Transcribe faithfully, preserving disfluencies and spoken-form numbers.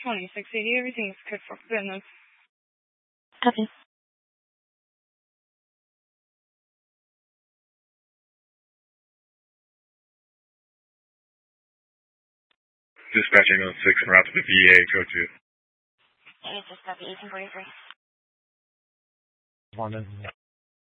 twenty-six eighty, everything is good for business. Copy. Dispatching on six and route to the V A, code two. Hey, just copy eighteen forty-three. One